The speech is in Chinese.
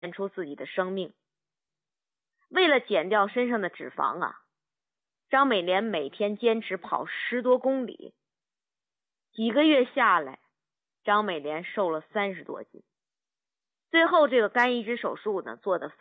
出自己的生命。为了减掉身上的脂肪啊，张美莲每天坚持跑10多公里，几个月下来，张美莲瘦了30多斤。最后这个肝移植手术呢，做得